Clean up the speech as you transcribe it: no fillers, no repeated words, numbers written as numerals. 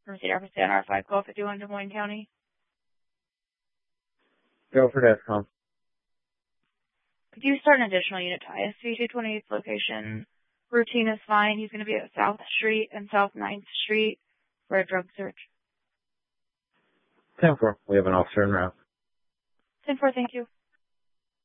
from Cedar Rapids and R5 call 51 Des Moines County. Go for DEFCON. Could you start an additional unit to ISV 228's location? Routine is fine. He's going to be at South Street and South 9th Street for a drug search. 10-4. We have an officer en route. 10-4, thank you.